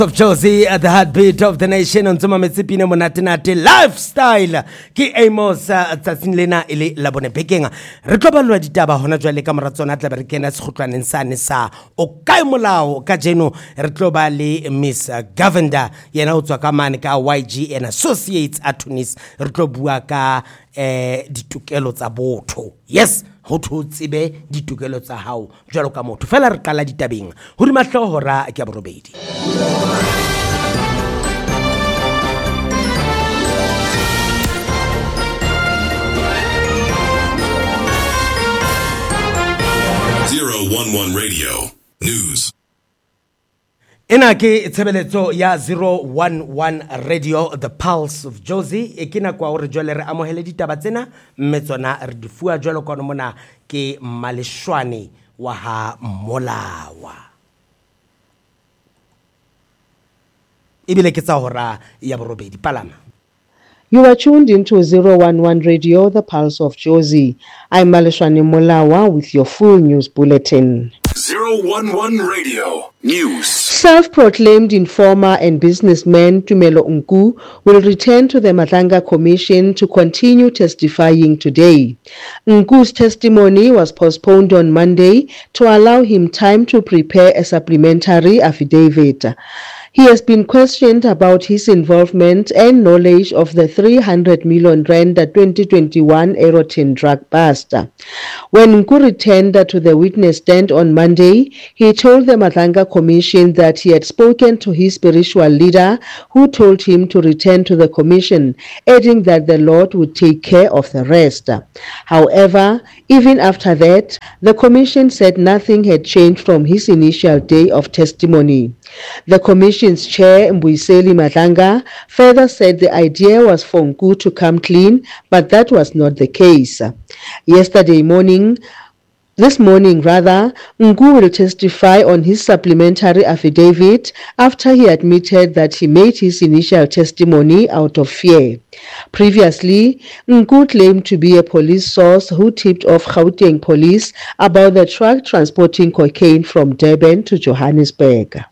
of Josie at the heartbeat of the nation on Zuma Metsipine Monatinati lifestyle ki Amos tsatsing lena ile la bone bekeng re tlo ba lwa ditaba hona jwale ka moratsona tla be re kena sekhutlwaneng sane sa o kae molao ka jeno re tlo ba le Miss Governor yena o tswa ka mane ka YG and Associates Attorneys re tlo bua ka ditukelo tsa botho yes ho tsebe ditukelo tsa hao jwalo ka motho fela re qala ditabeng ho di mahlo hora ke borobedi 011 Radio News. Ena ke tshebeletso ya 011 Radio The Pulse of Josie ekina kwa hore jwale re amohele ditaba tsena mme tsona re di fua jwalo ka mona ke Maleshwane wa ha Molawa ibile ke tsa hora ya borobedi palama. You are tuned into 011 Radio, The Pulse of Josie. I'm Maleshwane Molawa with your full news bulletin. 011 Radio News. Self-proclaimed informer and businessman Tumelo Nku will return to the Madlanga Commission to continue testifying today. Nku's testimony was postponed on Monday to allow him time to prepare a supplementary affidavit. He has been questioned about his involvement and knowledge of the 300 million rand 2021 Aerotin drug bust. When Nku returned to the witness stand on Monday, he told the Madlanga Commission that he had spoken to his spiritual leader who told him to return to the commission, adding that the Lord would take care of the rest. However, even after that, the commission said nothing had changed from his initial day of testimony. The commission's chair, Mbuyiseli Madlanga, further said the idea was for Nku to come clean, but that was not the case. This morning, Nku will testify on his supplementary affidavit after he admitted that he made his initial testimony out of fear. Previously, Nku claimed to be a police source who tipped off Gauteng police about the truck transporting cocaine from Durban to Johannesburg.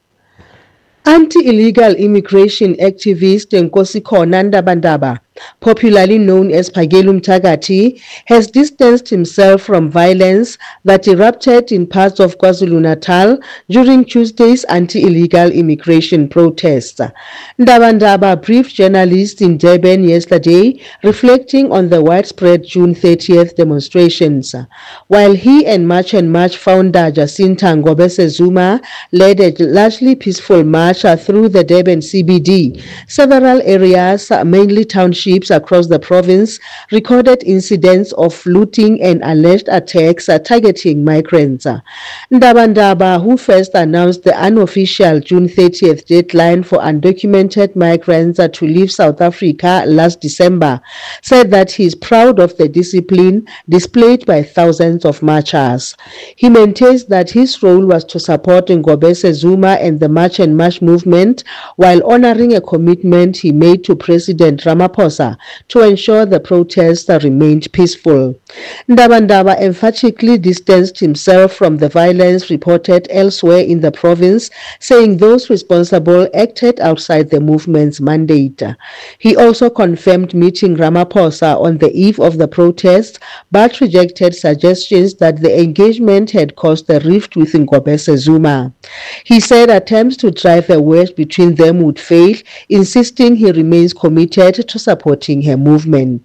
Anti-illegal immigration activist Nkosikhona Ndabandaba, popularly known as Phakelo Mthakathi, has distanced himself from violence that erupted in parts of KwaZulu-Natal during Tuesday's anti-illegal immigration protests. Ndabandaba briefed journalists in Durban yesterday, reflecting on the widespread June 30th demonstrations. While he and March and March founder Jacinta Ngobese Zuma led a largely peaceful march through the Durban CBD, several areas, mainly townships across the province, recorded incidents of looting and alleged attacks targeting migrants. Ndabandaba, who first announced the unofficial June 30th deadline for undocumented migrants to leave South Africa last December, said that he is proud of the discipline displayed by thousands of marchers. He maintains that his role was to support Ngobese Zuma and the March and March movement while honoring a commitment he made to President Ramaphosa to ensure the protests remained peaceful. Ndabandaba emphatically distanced himself from the violence reported elsewhere in the province, saying those responsible acted outside the movement's mandate. He also confirmed meeting Ramaphosa on the eve of the protests, but rejected suggestions that the engagement had caused a rift with Ngobese Zuma. He said attempts to drive a wedge between them would fail, insisting he remains committed to supporting her movement.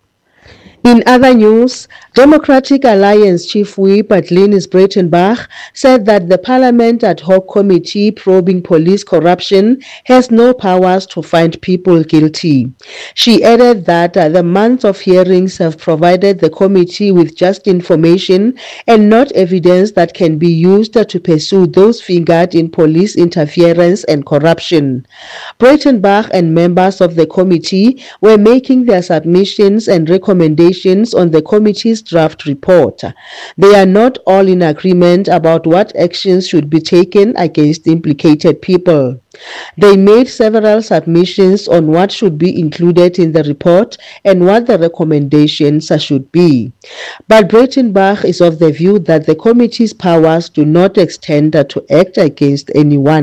In other news, Democratic Alliance Chief Whip Glenis Breitenbach said that the Parliament Ad Hoc Committee probing police corruption has no powers to find people guilty. She added that the months of hearings have provided the committee with just information and not evidence that can be used to pursue those fingered in police interference and corruption. Breitenbach and members of the committee were making their submissions and recommendations on the committee's draft report. They are not all in agreement about what actions should be taken against implicated people. They made several submissions on what should be included in the report and what the recommendations should be. But Breitenbach is of the view that the committee's powers do not extend to act against anyone.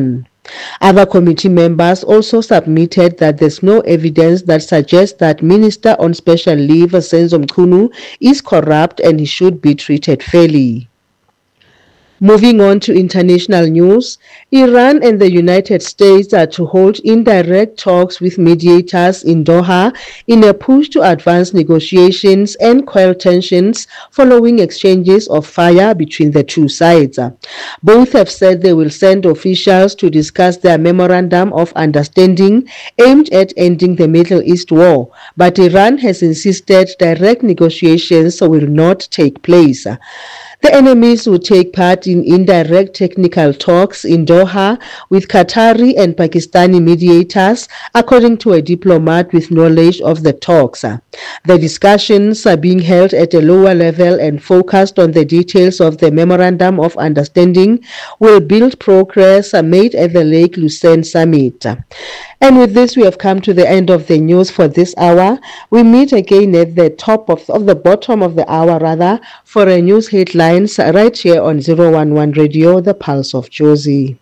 Other committee members also submitted that there's no evidence that suggests that Minister on Special Leave Senzo Mchunu is corrupt and he should be treated fairly. Moving on to international news, Iran and the United States are to hold indirect talks with mediators in Doha in a push to advance negotiations and quell tensions following exchanges of fire between the two sides. Both have said they will send officials to discuss their memorandum of understanding aimed at ending the Middle East war, but Iran has insisted direct negotiations will not take place. The enemies will take part in indirect technical talks in Doha with Qatari and Pakistani mediators, according to a diplomat with knowledge of the talks. The discussions are being held at a lower level and focused on the details of the Memorandum of Understanding will build progress made at the Lake Lucerne Summit. And with this, we have come to the end of the news for this hour. We meet again at the bottom of the hour, for a news headlines right here on 011 Radio, the Pulse of Jozi.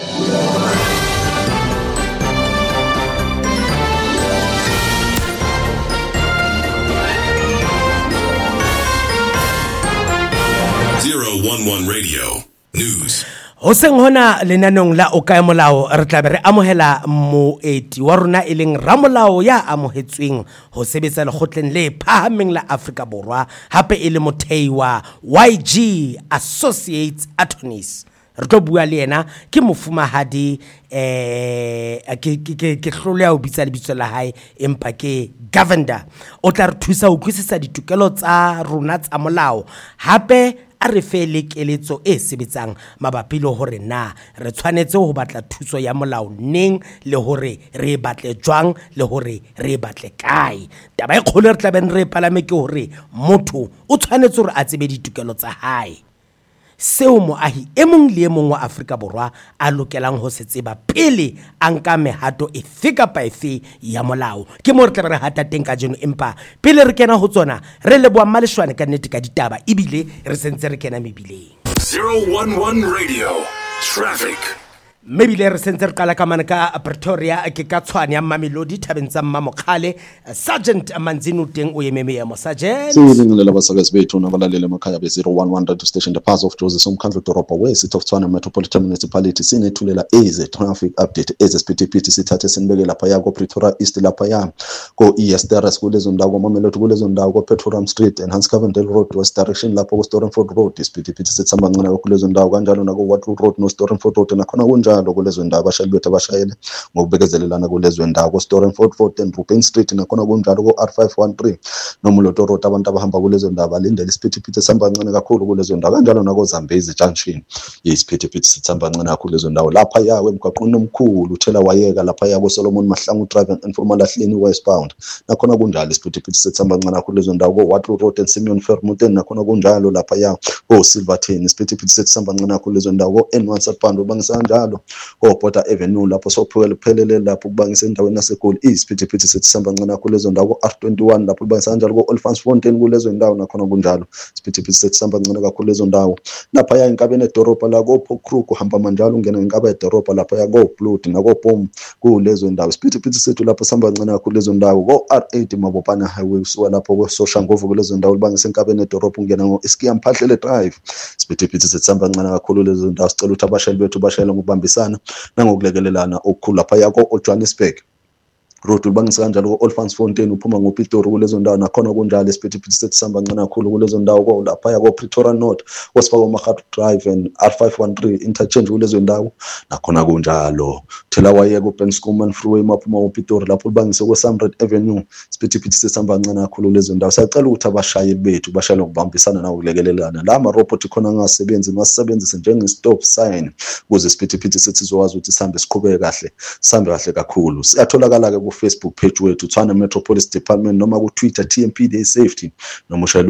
Radio News. Ho seng hona lenanong la o kae molao re tla be re amohela moeti wa rona e leng ramolao ya amohetsweng ho sebetsa lekgotleng le phahameng la Afrika Borwa hape e le mothei wa YG Associates Attorneys. Re tlo bua le yena ke mofumahadi ke hloleha ho bitsa lebitso la hae empa ke Governor o tla re thusa ho kwisisa ditokelo tsa rona tsa molao hape a re fe le keletso e sebetsang mabapi le hore na re tshwanetse ho batla thuso ya molao neng le hore re batle jwang le hore re batle kae. Taba e kgolo re tla beng re palame ke hore motho o tshwanetse hore a tsebe ditokelo tsa hae. Seo moahi e mong le e mong wa Afrika Borwa a lokelang ho se tseba pele a nka mehato efe kapa efe ya molao. Ke mo re tla re hata teng ka jeno empa pele re kena ho tsona re leboa Mmaleshwane ka nnete ka ditaba ebile re sentse re kena mebileng. 011 Radio Traffic. Mebile re sentse re qala ka manaka Pretoria ke ka tshwane ya Mamelodi thabeng tsa Mmamokgale. Sergeant Manzinu teng o yememe ya mo Sergeant. Sibingelela abasakazi bethu nabalaleli emakhaya be 011 Radio Station the Pulse of Jozi somkhandlu Doropa we City of Tshwane Metropolitan Municipality sinethulela eze traffic update eze speed sithathe sinibeke lapha ya ko Pretoria East lapha ya ko East Terrace kulezo ndawo ko Mamelodi kulezo ndawo ko Petroleum Street and Hans Cavendale Road west direction lapho ko Storenford Road speed sithamba ngcana kulezo ndawo kanjalo nako Waterloo Road no Storenford Road nakhona kunjalo kulezo ndawo abashayeli bethu abashayele ngokubekezelelana kulezo ndawo ko Storenford Road and Rupen Street nakhona kunjalo ko R513 noMoloto Road abantu abahamba kulezo ndawo balindele isiphithiphithi sihamba kancane kakhulu kulezo ndawo kanjalo nako Zambezi Junction isiphithiphithi sithamba kancane kakhulu kulezo ndawo lapha yawe emgwaqweni omkhulu uthela wayeka lapha yako Solomon Mahlangu Drive and Informal Lahleni westbound nakhona kunjalo isiphithiphithi sithamba kancane kakhulu kulezo ndawo ko Waterloo Road and Simeon Vermeulen nakhona kunjalo lapha ya ko Silverton isiphithiphithi sithamba kancane kakhulu kulezo ndawo ko N1 Sapando bangisa kanjalo ko Porter Avenue lapho sophelele lapho kubangisa endaweni yaseGoli isiphithiphithi sithamba kancane kakhulu kulezo ndawo ko R21 lapho kubangisa kanjalo ko Olifantsfontein kulezo ndawo nakhona kunjalo isiphithiphithi sithamba kancane kakhulu kulezo ndawo lapha ya inkabeni edoropa la ko Pokrook uhamba manjalo ungena inkaba edoropa lapha ya ko Blood nako Bom kulezo ndawo isiphithiphithi sethu lapho sihamba kancane kakhulu kulezo ndawo ko R8 Mabopana Highway usuka lapho ko Soshangovu kulezo ndawo libangisa inkabeni edoropa ungena ngo Iskiam Phahlele Drive isiphithiphithi sithamba kancane kakhulu kulezo ndawo sicela ukuthi abashayeli bethu bashayela ngokubambisana nangokulekelelana okukhulu lapha yako Johannesburg Road ubangisa kanjalo ko Olifantsfontein uphuma ngoPitori kulezo ndawo nakhona kunjalo isiphithiphithi sithamba kancane kakhulu kulezo ndawo ko lapha yako Pretoria North wasifaka Makhado Drive and R513 interchange kulezo ndawo nakhona kunjalo thela waye ko Bankscoman Freeway maphuma ngoPitori lapho ubangisa ko Samred Avenue isiphithiphithi sithamba kancane kakhulu kulezo ndawo siyacela ukuthi abashayeli bethu bashayele ngokubambisana nangokulekelelana la ma robot khona ngasebenzi masebenzise njenge stop sign ukuze isiphithiphithi sethi sizokwazi ukuthi sihambe siqhubeke kahle sihambe kahle kakhulu siyatholakala ke Facebook page wethu Tshwane Metropolitan Department noma ku Twitter TMPD Safety noma ushayela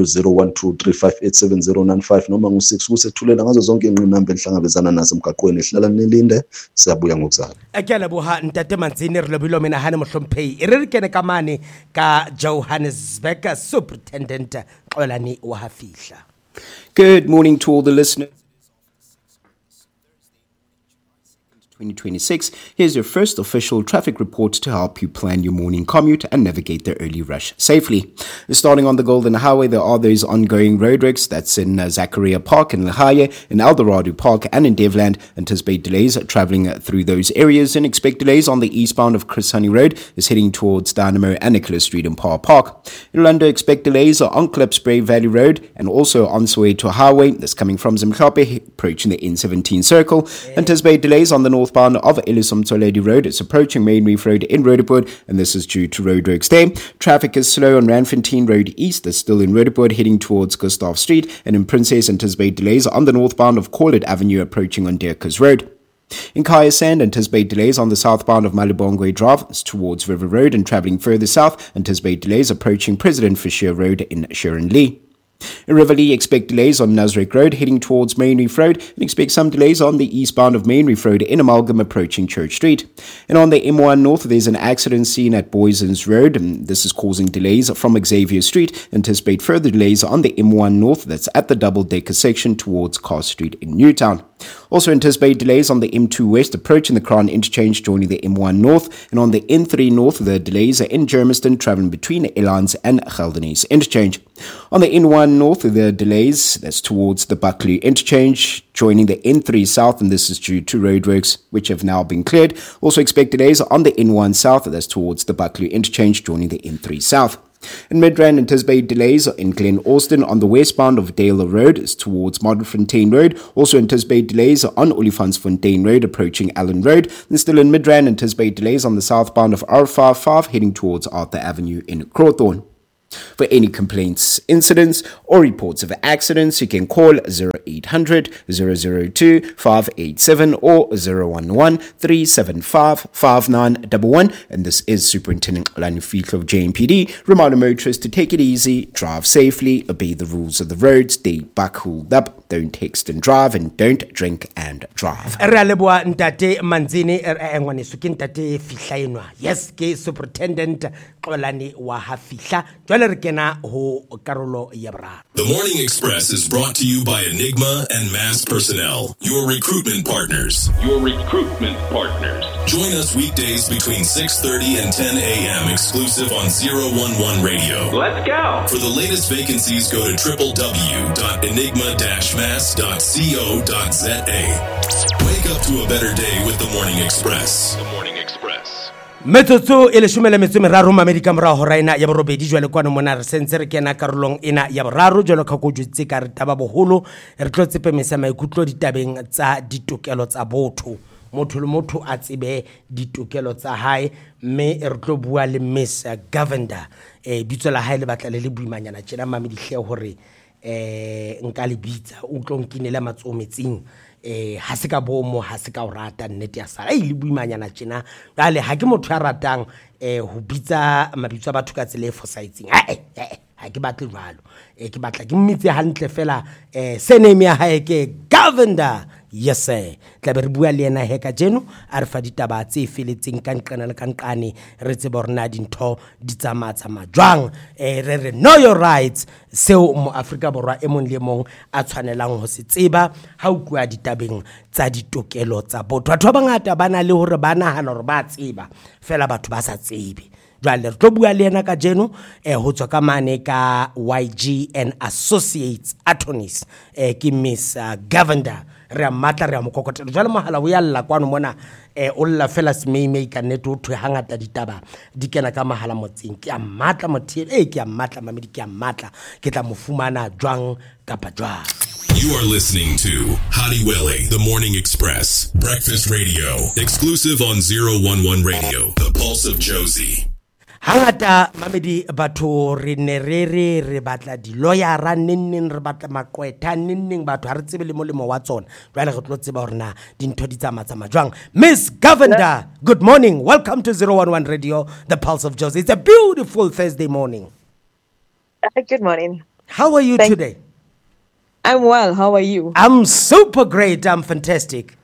0123587095 noma ngo6 kusethulela ngazo zonke ingqinamba enhlangabezana nazo emgaqweni ehlala nelinde siyabuya ngokuzala akela buha ntate Manzini re lobilo mena hane mohlomphehi re re kene kamane ka Johannesburg Superintendent Xolani wa hafihla. Good morning to all the listeners. 2026. Here's your first official traffic report to help you plan your morning commute and navigate the early rush safely. Starting on the Golden Highway, there are those ongoing roadworks. That's in Zachariah Park, in Lahaye, in Eldorado Park, and in Devland. Anticipate delays traveling through those areas and expect delays on the eastbound of Chris Honey Road is heading towards Dynamo and Nicholas Street in Power Park. In Orlando, expect delays on Klipspray Valley Road and also on Soweto Highway. That's coming from Zimkape, approaching the N17 circle. Anticipate delays on the northbound of Elisom Toledi Road. It's approaching Main Reef Road in Roodepoort, and this is due to roadworks there. Traffic is slow on Ranfontein Road East. That's still in Roodepoort, heading towards Gustav Street. And in Princess, anticipate delays on the northbound of Corlett Avenue, approaching on Dirkers Road. In Kaya Sand, anticipate delays on the southbound of Malibongwe Drive towards River Road, and travelling further south, anticipate delays approaching President Fisher Road in Sharon Lee. In Riverlea, expect delays on Nasrec Road heading towards Main Reef Road, and expect some delays on the eastbound of Main Reef Road in Amalgam approaching Church Street. And on the M1 North, there's an accident seen at Boysons Road, and this is causing delays from Xavier Street. Anticipate further delays on the M1 North, that's at the double-decker section towards Carr Street in Newtown. Also anticipate delays on the M2 West approaching the Crown Interchange joining the M1 North, and on the N3 North, the delays are in Germiston travelling between Elands and Geldenhuys Interchange. On the N1 North, the delays, that's towards the Buckley Interchange joining the N3 South, and this is due to roadworks which have now been cleared. Also expect delays on the N1 South, that's towards the Buckley Interchange joining the N3 South. In Midrand, anticipate delays in Glen Austin on the westbound of Dale Road is towards Modderfontein Road. Also anticipate delays on Olifantsfontein Road approaching Allen Road. And still in Midrand, anticipate delays on the southbound of R55 heading towards Arthur Avenue in Crowthorne. For any complaints, incidents, or reports of accidents, you can call 0800 002 587 or 011 375 5911. And this is Superintendent Xolani Fihlo of JMPD. Reminder motorists to take it easy, drive safely, obey the rules of the road, stay buckled up, don't text and drive, and don't drink and drive. Re a leboa ntate Manzini ngwaneso ke ntate Fihla enwa. Yes, ke Superintendent Xolani wa ha Fihla. Jwale re kena ho karolo ya boraro. The Morning Express is brought to you by Enigma and Mass Personnel, your recruitment partners. Join us weekdays between 6:30 and 10 a.m. exclusive on 011 Radio. Let's go. For the latest vacancies, go to www.enigma-mass.co.za. Wake up to a better day with the Morning Express. Metsotso e leshome le metso e meraro mamedi ka morao hora ena ya borobedi jwale kwana mona re sentse re kena karolong ena ya boraro jwalo ka go jutse ka re taba boholo re tlo tsepemisa maikutlo ditabeng tsa ditokelo tsa botho. Motho le motho a tsebe ditokelo tsa hae, mme re tlo bua le Miss Govender bitso la hae le batla le buimanyana tjena mamedi hle hore nka le bitsa o tlo nkinela matsometsing ha se ka bomo ha se ka o rata nnete ya sala le buimanyana tjena gale ha ke motho ya ratang ho bitsa mabitso a batho ka tsele fositseng ha ke batle jwalo ke batla ke mmitse hantle fela surname ya hae ke Govender. Yes sir, tla be re bua le ena he ka jeno a re fa ditaba tse feletseng ka nqana le ka nqane re tseba rena dintho di tsamaya jwang re know your rights seo mo Afrika borwa e mong le mong a tshwanelang ho se tseba ha o bua ditabeng tsa ditokelo tsa botho. Batho ba bangata bana le hore ba nahana hore ba tseba fela batho ba sa tsebe. Jwale re tlo bua le ena ka jeno ho tswa ka mane ka YG and Associates Attorneys ke Miss Govender re a matla re a mokokotelo jwale mohala o ya lla kwano mona o lla fela semei ka neto o thwe hangata ditaba di kena ka mahala motseng ke a matla mothele ke a matla mamedi ke a matla ke tla mofumana jwang kapa jwang. You are listening to Hadiwele, The Morning Express, Breakfast Radio, exclusive on 011 Radio, The Pulse of Josie. Hangata mamedi batho re ne re batla di lawyer nenneng re batla makweta nenneng batho ha re tsebe le molemo wa tsona jwale re tlo tseba hore na dintho di tsamaya jwang. Miss Govender, good morning, welcome to 011 Radio, The Pulse of Josie. It's a beautiful Thursday morning. Good morning. How are you today? I'm well. How are you? I'm super great. I'm fantastic.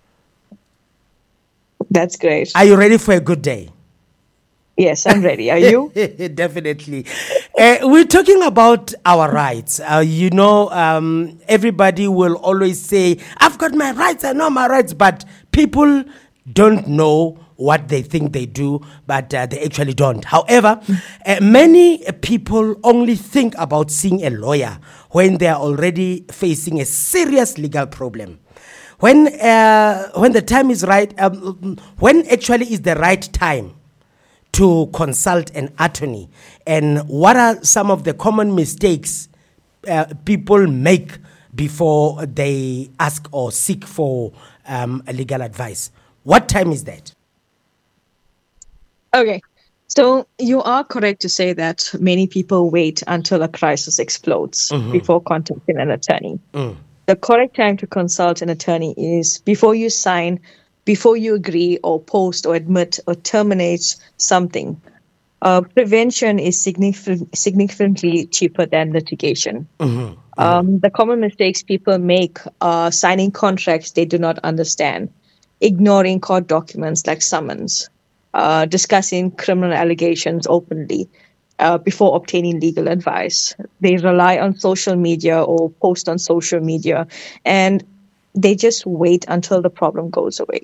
That's great. Are you ready for a good day? Yes, I'm ready. Are you? Definitely. We're talking about our rights. Everybody will always say, I've got my rights, I know my rights, but people don't know what they think they do, but they actually don't. However, many people only think about seeing a lawyer when they are already facing a serious legal problem. When the time is right, when actually is the right time to consult an attorney, and what are some of the common mistakes people make before they ask or seek for legal advice? What time is that? Okay, so you are correct to say that many people wait until a crisis explodes before contacting an attorney. The correct time to consult an attorney is before you sign, before you agree or post or admit or terminate something. Prevention is significantly cheaper than litigation. The common mistakes people make are signing contracts they do not understand, ignoring court documents like summons, discussing criminal allegations openly before obtaining legal advice. They rely on social media or post on social media, and they just wait until the problem goes away.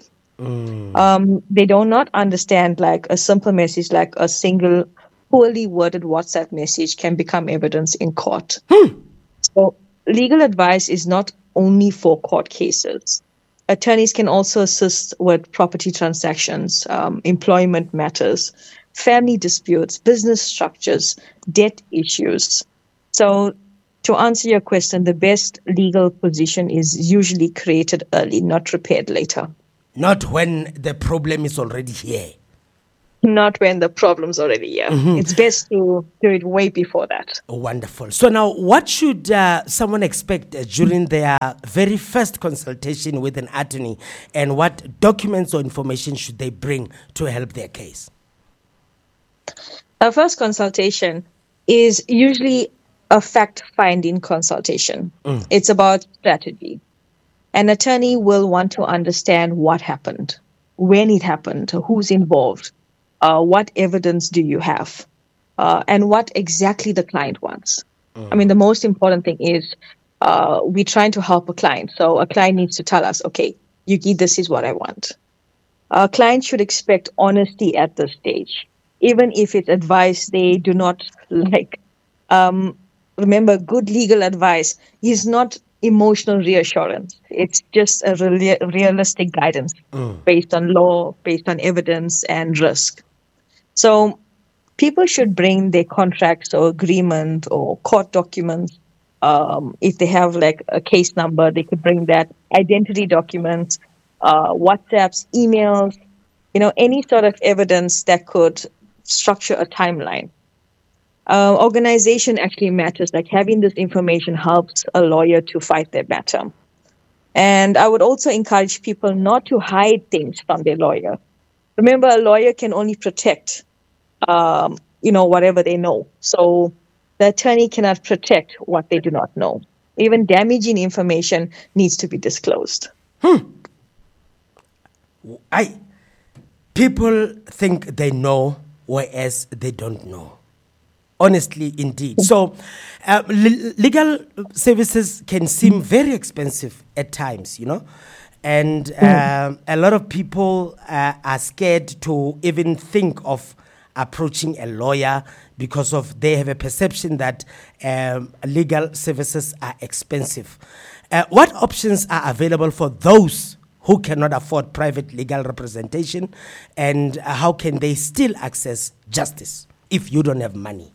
They do not understand like a simple message, like a single poorly worded WhatsApp message can become evidence in court. So legal advice is not only for court cases. Attorneys can also assist with property transactions, employment matters, family disputes, business structures, debt issues. So to answer your question, the best legal position is usually created early, not repaired later. Not when the problem is already here. Not when the problem's already here. It's best to do it way before that. Wonderful. So now, what should someone expect during their very first consultation with an attorney, and what documents or information should they bring to help their case? Our first consultation is usually a fact-finding consultation. It's about strategy. An attorney will want to understand what happened, when it happened, who's involved, what evidence do you have, and what exactly the client wants. I mean, the most important thing is we're trying to help a client. So a client needs to tell us, okay, Yuki, this is what I want. A client should expect honesty at this stage, even if it's advice they do not like. Remember, good legal advice is not emotional reassurance. It's just a realistic guidance based on law, based on evidence and risk. So people should bring their contracts or agreement or court documents. If they have like a case number, they could bring that, identity documents, WhatsApps, emails, any sort of evidence that could structure a timeline. Organization actually matters. Like having this information helps a lawyer to fight their battle. And I would also encourage people not to hide things from their lawyer. Remember, a lawyer can only protect, whatever they know. So the attorney cannot protect what they do not know. Even damaging information needs to be disclosed. People think they know, whereas they don't know. Honestly, indeed. So, legal services can seem very expensive at times, and a lot of people are scared to even think of approaching a lawyer because of they have a perception that legal services are expensive. What options are available for those who cannot afford private legal representation, and how can they still access justice if you don't have money?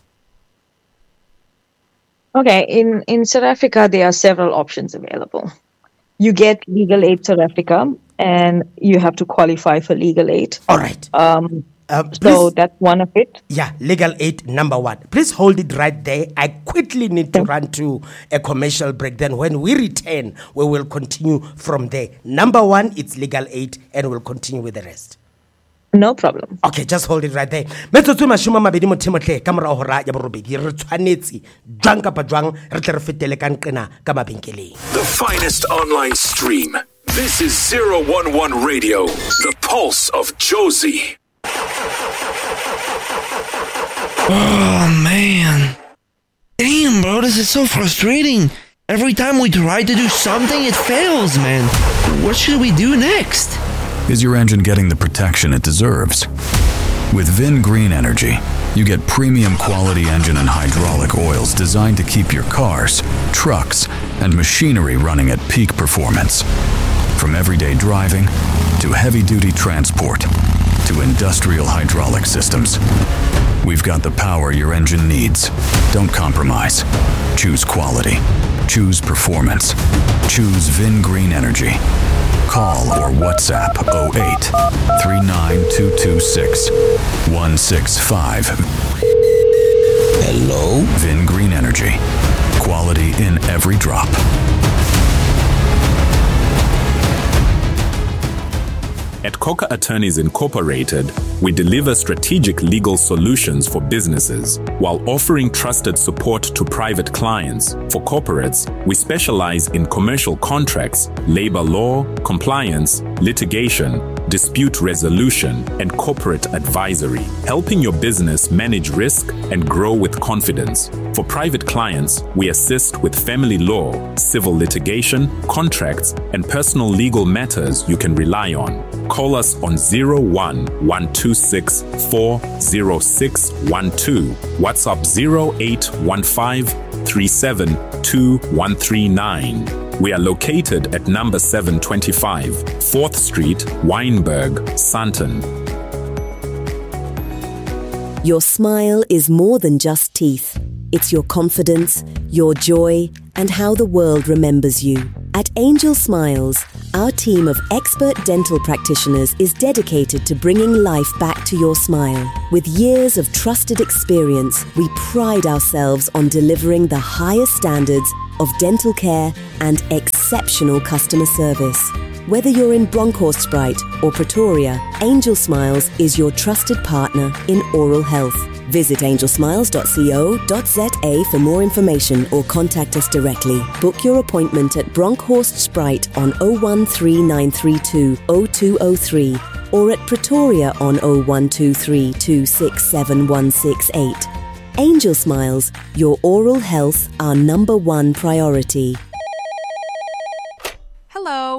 Okay, in South Africa, there are several options available. You get Legal Aid South Africa, and you have to qualify for legal aid. All right. So that's one of it. Yeah, legal aid number one. Please hold it right there. I quickly need to run to a commercial break. Then when we return, we will continue from there. Number one, it's legal aid, and we'll continue with the rest. No problem. Okay, just hold it right there. Metsotso mashome a mabedi mo Timotle ka mora hora ya borobedi re tshwanetse jwang kapa jwang re tle re fetele ka nqena ka mabenkeleng. The finest online stream. This is 011 Radio, the pulse of Jozi. Oh man. Damn, bro, this is so frustrating. Every time we try to do something, it fails, man. What should we do next? Is your engine getting the protection it deserves? With Vin Green Energy, you get premium quality engine and hydraulic oils designed to keep your cars, trucks, and machinery running at peak performance. From everyday driving to heavy-duty transport to industrial hydraulic systems, we've got the power your engine needs. Don't compromise. Choose quality. Choose performance. Choose Vin Green Energy. Call or WhatsApp 08 39226 165. Hello? Vin Green Energy. Quality in every drop. At Coca Attorneys Incorporated, we deliver strategic legal solutions for businesses while offering trusted support to private clients. For corporates, we specialize in commercial contracts, labor law, compliance, litigation, dispute resolution, and corporate advisory, helping your business manage risk and grow with confidence. For private clients, we assist with family law, civil litigation, contracts, and personal legal matters you can rely on. Call us on 01-126 406 12, WhatsApp 0815 37 2139. We are located at number 725, 4th Street, Wynberg, Sandton. Your smile is more than just teeth. It's your confidence, your joy, and how the world remembers you. At Angel Smiles, our team of expert dental practitioners is dedicated to bringing life back to your smile. With years of trusted experience, we pride ourselves on delivering the highest standards of dental care and exceptional customer service. Whether you're in Bronkhorstspruit or Pretoria, Angel Smiles is your trusted partner in oral health. Visit angelsmiles.co.za for more information or contact us directly. Book your appointment at Bronkhorstspruit on 013932 0203 or at Pretoria on 0123 267 168. Angel Smiles, your oral health, our number one priority. Hello.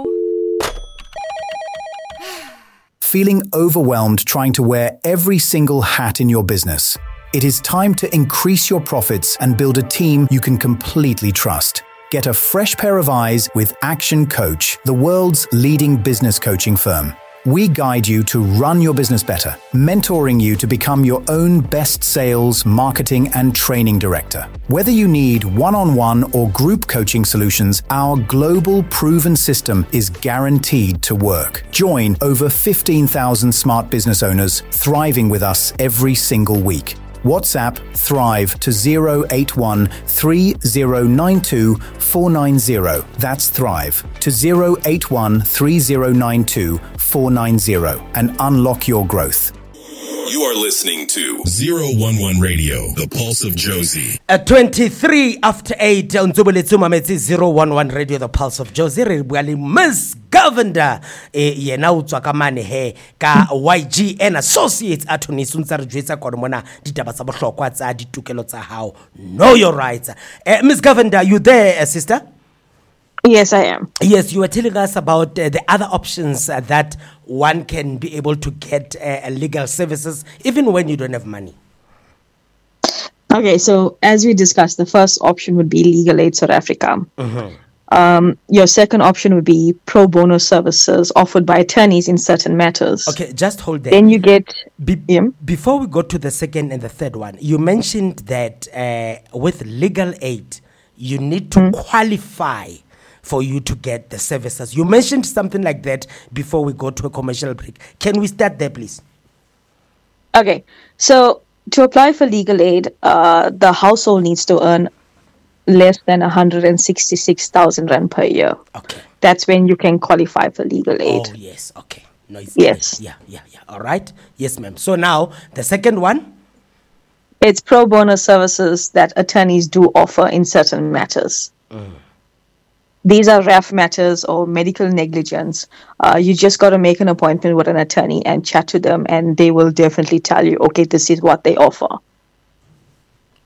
Feeling overwhelmed trying to wear every single hat in your business? It is time to increase your profits and build a team you can completely trust. Get a fresh pair of eyes with Action Coach, the world's leading business coaching firm. We guide you to run your business better, mentoring you to become your own best sales, marketing, and training director. Whether you need one-on-one or group coaching solutions, our global proven system is guaranteed to work. Join over 15,000 smart business owners thriving with us every single week. WhatsApp Thrive to 081 3092 490. That's Thrive to 081 3092 490 and unlock your growth. You are listening to 011 Radio, the Pulse of Josie. At 23 after 8, on Zubulitsuma Metsi 011 Radio, the Pulse of Josie. Rebuali Miss Governor, yena utswa ka mane he ka YG and Associates attorney Sunsar Jwetsa Koromona ditaba tsa bohlokwa tsa ditukelo tsa hao. Know your rights. Miss Governor, you there, sister? Yes, I am. Yes, you were telling us about the other options that one can be able to get legal services even when you don't have money. Okay, so as we discussed, the first option would be Legal Aid South Africa. Mm-hmm. Your second option would be pro bono services offered by attorneys in certain matters. Okay, just hold there. Then you get... Before we go to the second and the third one, you mentioned that with legal aid, you need to qualify for you to get the services. You mentioned something like that before we go to a commercial break. Can we start there, please? Okay. So to apply for legal aid, the household needs to earn less than 166,000 rand per year. Okay. That's when you can qualify for legal aid. Oh, yes. Okay. No, yes. Yeah. All right. Yes, ma'am. So now the second one? It's pro bono services that attorneys do offer in certain matters. These are RAF matters or medical negligence. You just got to make an appointment with an attorney and chat to them, and they will definitely tell you, okay, this is what they offer.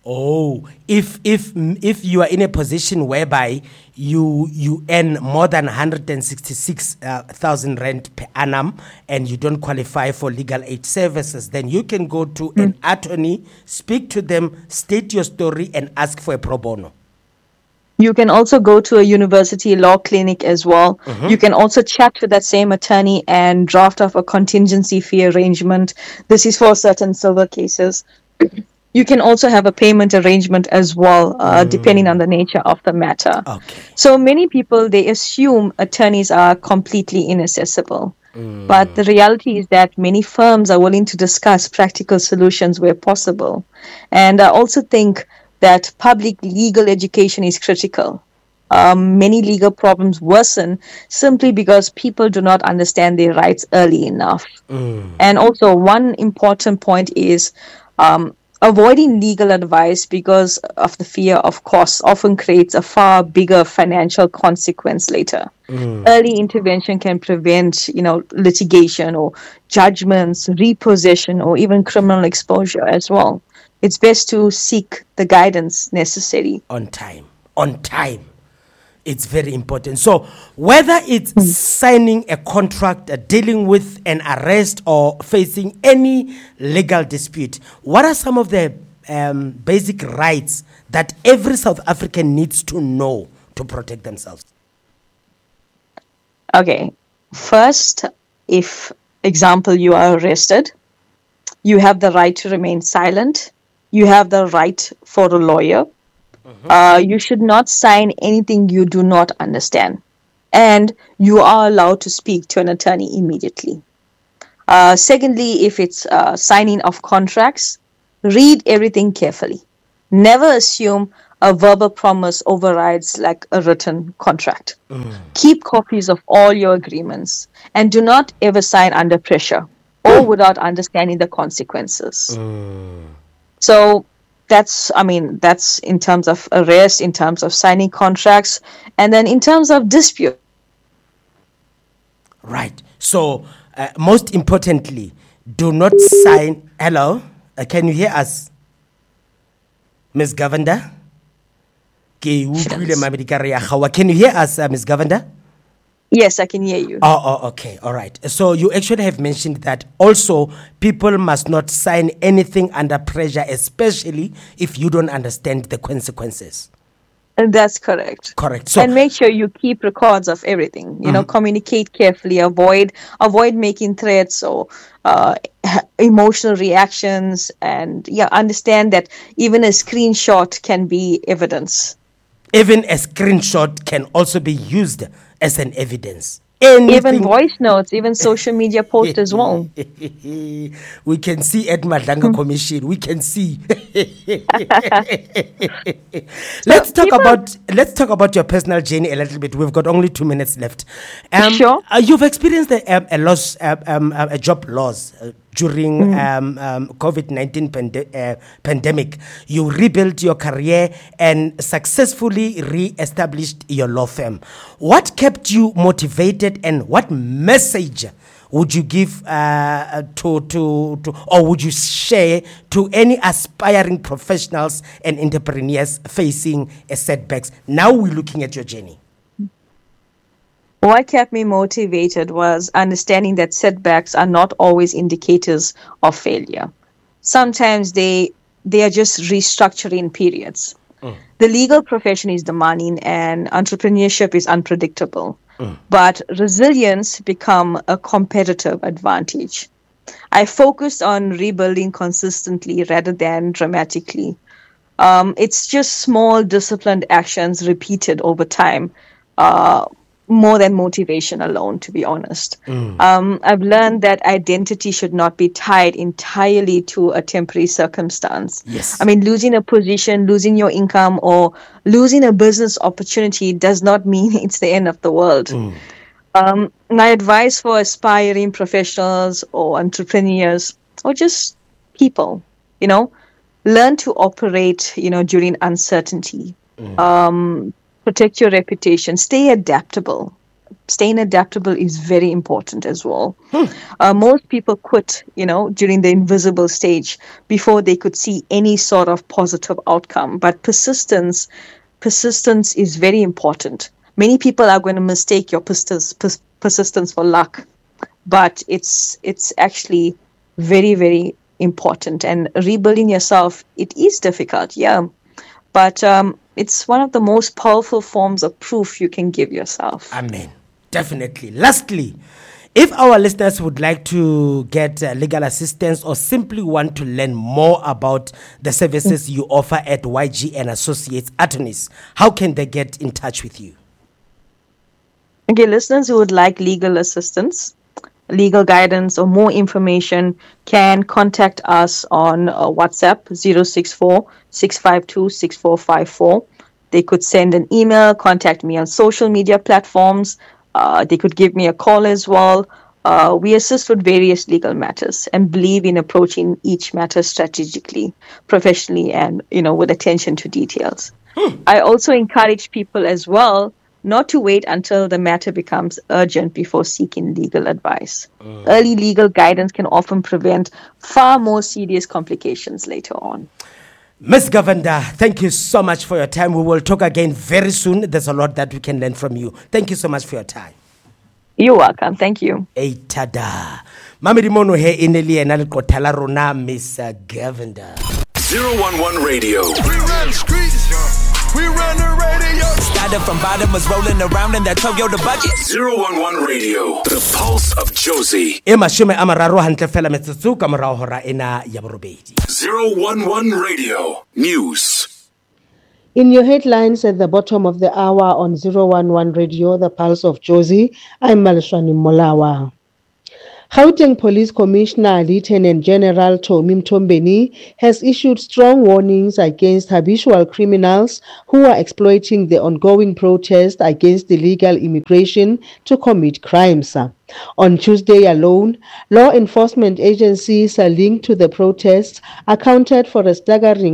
Oh, if you are in a position whereby you earn more than 166,000 rand per annum and you don't qualify for legal aid services, then you can go to an attorney, speak to them, state your story, and ask for a pro bono. You can also go to a university law clinic as well. You can also chat with that same attorney and draft up a contingency fee arrangement. This is for certain silver cases. You can also have a payment arrangement as well, depending on the nature of the matter. Okay. So many people, they assume attorneys are completely inaccessible. But the reality is that many firms are willing to discuss practical solutions where possible. And I also think that public legal education is critical. Many legal problems worsen simply because people do not understand their rights early enough. And also, one important point is avoiding legal advice because of the fear of costs often creates a far bigger financial consequence later. Early intervention can prevent, litigation or judgments, repossession, or even criminal exposure as well. It's best to seek the guidance necessary. On time. It's very important. So whether it's signing a contract, dealing with an arrest, or facing any legal dispute, what are some of the basic rights that every South African needs to know to protect themselves? Okay. First, if, example, you are arrested, you have the right to remain silent. You have the right for a lawyer. You should not sign anything you do not understand. And you are allowed to speak to an attorney immediately. Secondly, if it's signing of contracts, read everything carefully. Never assume a verbal promise overrides like a written contract. Keep copies of all your agreements and do not ever sign under pressure or without understanding the consequences. So that's in terms of arrest, in terms of signing contracts, and then in terms of dispute. Right. So most importantly, do not sign. Hello? Can you hear us? Ms. Govender? Can you hear us, Ms. Govender? Yes, I can hear you. Oh, okay. All right. So you actually have mentioned that also people must not sign anything under pressure, especially if you don't understand the consequences. And that's correct. Correct. So, and make sure you keep records of everything. Communicate carefully. Avoid making threats or emotional reactions. And understand that even a screenshot can be evidence. Even a screenshot can also be used as an evidence. Even voice notes, even social media posts as well. We can see Ed Madlanga Commission. We can see. Let's talk about your personal journey a little bit. We've got only 2 minutes left. Sure. You've experienced a job loss during COVID-19 pandemic. You rebuilt your career and successfully re-established your law firm. What kept you motivated, and what message would you give or would you share to any aspiring professionals and entrepreneurs facing setbacks? Now we're looking at your journey. What kept me motivated was understanding that setbacks are not always indicators of failure. Sometimes they are just restructuring periods. The legal profession is demanding and entrepreneurship is unpredictable. But resilience become a competitive advantage. I focused on rebuilding consistently rather than dramatically. It's just small disciplined actions repeated over time, more than motivation alone, to be honest. I've learned that identity should not be tied entirely to a temporary circumstance. Yes. I mean, losing a position, losing your income, or losing a business opportunity does not mean it's the end of the world. My advice for aspiring professionals or entrepreneurs or just people, learn to operate, during uncertainty. Protect your reputation, stay adaptable, staying adaptable is very important as well. Most people quit, during the invisible stage before they could see any sort of positive outcome. But persistence is very important. Many people are going to mistake your persistence for luck, but it's actually very, very important. And rebuilding yourself, it is difficult, yeah, but it's one of the most powerful forms of proof you can give yourself. Amen. Definitely. Lastly, if our listeners would like to get legal assistance or simply want to learn more about the services you offer at YG and Associates Attorneys, how can they get in touch with you? Okay, listeners who would like legal assistance, legal guidance, or more information can contact us on WhatsApp 064-652-6454. They could send an email, contact me on social media platforms. They could give me a call as well. We assist with various legal matters and believe in approaching each matter strategically, professionally, and with attention to details. I also encourage people as well not to wait until the matter becomes urgent before seeking legal advice. Early legal guidance can often prevent far more serious complications later on. Ms. Govender, thank you so much for your time. We will talk again very soon. There's a lot that we can learn from you. Thank you so much for your time. You're welcome. Thank you. Eitada. Mami Dimono he ineli enali kotala rona Miss Govender. 011 Radio. We run the streets. We run the radio. Started from bottom, was rolling around in that Toyota budget. 011 Radio. The Pulse of Jozi. E mashume amararo hantle fela metsotso ka morao hora ena ya borobedi. 011 Radio. News. In your headlines at the bottom of the hour on 011 Radio, The Pulse of Jozi, I'm Malishwani Molawa. Gauteng Police Commissioner Lieutenant General Tomi Mtombeni has issued strong warnings against habitual criminals who are exploiting the ongoing protest against illegal immigration to commit crimes. On Tuesday alone, law enforcement agencies linked to the protests accounted for a staggering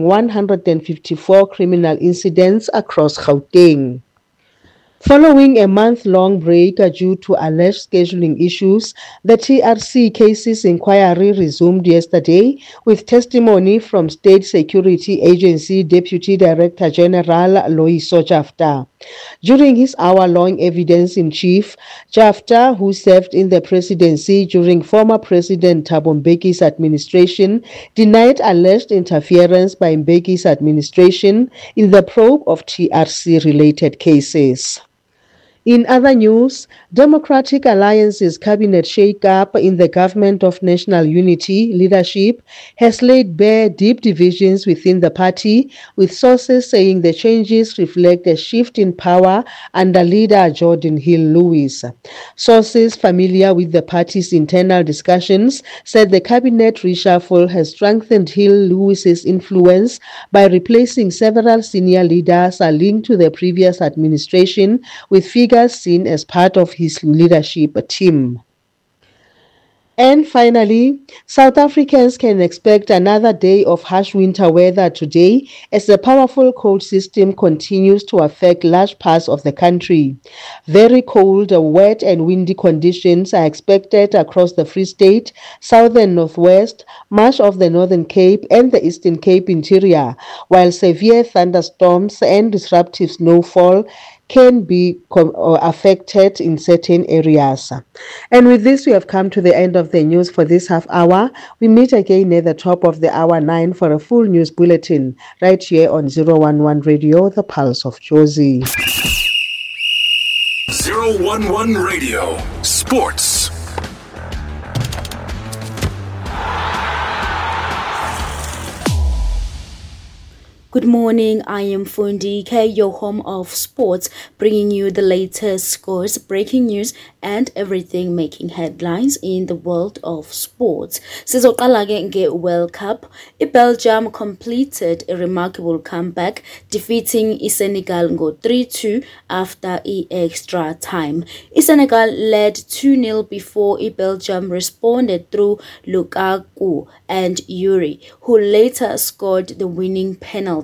154 criminal incidents across Gauteng. Following a month-long break due to alleged scheduling issues, the TRC cases inquiry resumed yesterday with testimony from State Security Agency Deputy Director General Loyiso Jafta. During his hour-long evidence-in-chief, Jafta, who served in the presidency during former President Thabo Mbeki's administration, denied alleged interference by Mbeki's administration in the probe of TRC-related cases. In other news, Democratic Alliance's cabinet shake-up in the Government of National Unity leadership has laid bare deep divisions within the party, with sources saying the changes reflect a shift in power under leader Jordan Hill-Lewis. Sources familiar with the party's internal discussions said the cabinet reshuffle has strengthened Hill-Lewis's influence by replacing several senior leaders linked to the previous administration with figures seen as part of his leadership team. And finally, South Africans can expect another day of harsh winter weather today as the powerful cold system continues to affect large parts of the country. Very cold, wet and windy conditions are expected across the Free State, Southern Northwest, much of the Northern Cape and the Eastern Cape interior, while severe thunderstorms and disruptive snowfall can be affected in certain areas. And with this, we have come to the end of the news for this half hour. We meet again at the top of the hour 9 for a full news bulletin right here on 011 Radio, The Pulse of Jozi. 011 Radio. Sports. Good morning, I am Fundi K, your home of sports, bringing you the latest scores, breaking news, and everything making headlines in the world of sports. Sizoqala ke World Cup, Belgium completed a remarkable comeback, defeating Senegal 3-2 after extra time. Senegal led 2-0 before Belgium responded through Lukaku and Yuri, who later scored the winning penalty.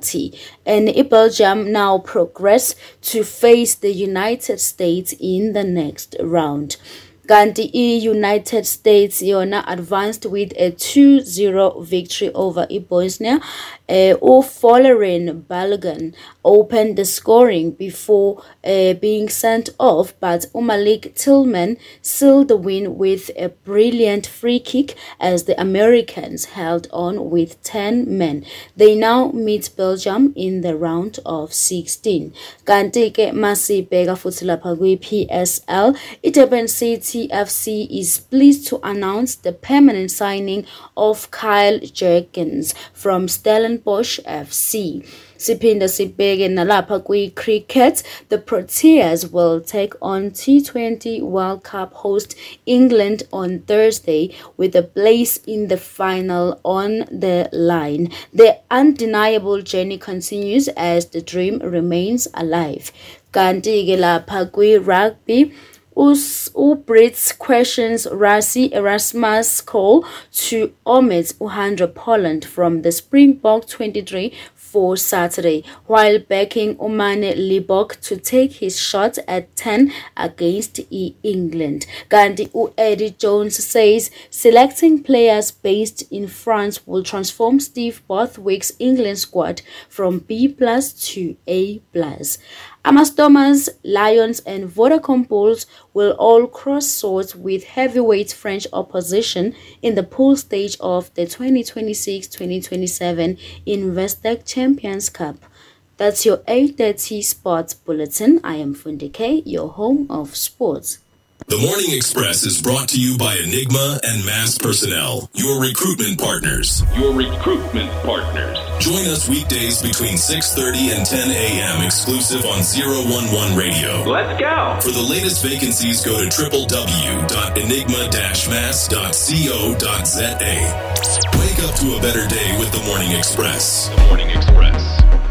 penalty. And Belgium now progress to face the United States in the next round. Kanti United States yona advanced with a 2-0 victory over Bosnia. Following Balogun opened the scoring before being sent off, but Malik Tillman sealed the win with a brilliant free kick as the Americans held on with 10 men. They now meet Belgium in the round of 16. Kanti ke masibheka futhi lapha kwi-PSL, Durban City FC is pleased to announce the permanent signing of Kyle Jurgens from Stellenbosch FC. Siphinda sibheke nalapha kwi-cricket, the Proteas will take on T20 World Cup host England on Thursday with a place in the final on the line. The undeniable journey continues as the dream remains alive. Kanti ke lapha kwi-rugby, Brits questions Rassie Erasmus' call to omit Uhandra Poland from the Springbok 23 for Saturday, while backing Omane Libok to take his shot at 10 against England. Gandhi Eddie Jones says selecting players based in France will transform Steve Borthwick's England squad from B+ to A+. Amastomers, Lions and Vodacom Bulls will all cross swords with heavyweight French opposition in the pool stage of the 2026-2027 Investec Champions Cup. That's your 8:30 Sports Bulletin. I am Fundi K, your home of sports. The Morning Express is brought to you by Enigma and Mass Personnel, your recruitment partners. Join us weekdays between 6:30 and 10 a.m. exclusive on 011 Radio. Let's go! For the latest vacancies, go to www.enigma-mass.co.za. Wake up to a better day with The Morning Express.